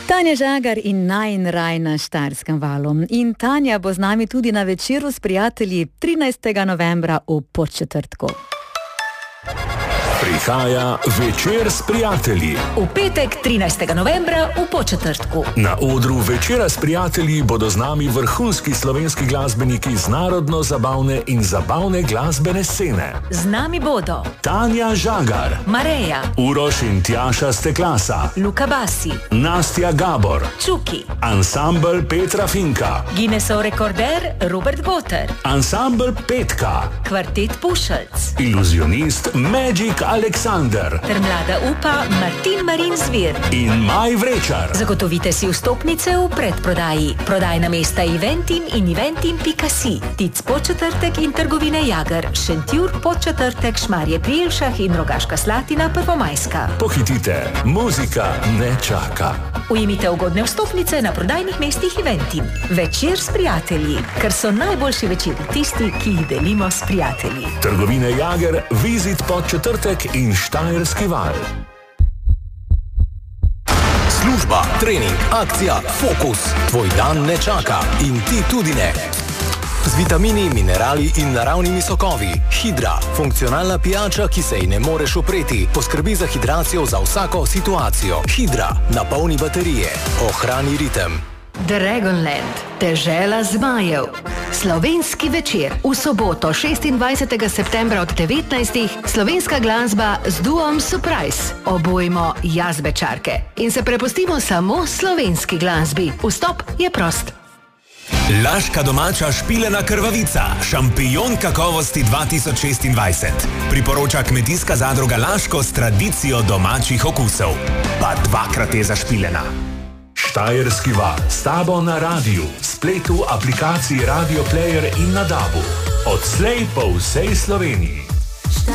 Tanja Žagar in najin raj na Štajerskem valu. In Tanja bo z nami tudi na večeru s prijatelji 13. novembra v Podčetrtku. Prihaja Večer s prijatelji. V petek 13. novembra v Podčetrtku. Na odru Večera s prijatelji bodo z nami vrhunski slovenski glasbeniki z narodno-zabavne in zabavne glasbene scene. Z nami bodo Tanja Žagar, Mareja, Uroš in Tjaša Steklasa, Luka Basi, Nastja Gabor, Čuki, ansambl Petra Finka, Guinnessov rekorder Robert Goter, ansambl Petka, kvartet Pušelc, iluzionist Magic Alexander ter mlada upa Martin Marin Zvir in Maj Vrečar. Zagotovite si vstopnice v predprodaji. Prodajna mesta Eventim in eventim.si, Tic Podčetrtek in trgovine Jager, Šentjur, Podčetrtek, Šmarje pri Jelšah in Rogaška Slatina, Prvomajska. Pohitite, muzika ne čaka. Ujemite ugodne vstopnice na prodajnih mestih Eventim. Večer s prijatelji, ker so najboljši večeri tisti, ki jih delimo s prijatelji. Trgovine Jager, Vizit Podčetrtek in Štajerski val. Služba, trening, akcija, fokus. Tvoj dan ne čaka in ti tudi ne. Z vitamini, minerali in naravnimi sokovi. Hidra, funkcionalna pijača, ki se ji ne moreš upreti. Poskrbi za hidracijo za vsako situacijo. Hidra, napolni baterije. Ohrani ritem. Dragonland, dežela zmajev. Slovenski večer v soboto 26. septembra od 19. Slovenska glasba z duom Surprise. Obojmo jazbečarke in se prepustimo samo slovenski glasbi. Vstop je prost. Laška domača špilena krvavica, šampion kakovosti 2026. Priporoča kmetijska zadruga Laško s tradicijo domačih okusov. Pa dvakrat je zašpilena. Štajerski val s tabo na radiju, spletu, aplikaciji Radio Player in na DAB-u. Odslej po vsej Sloveniji.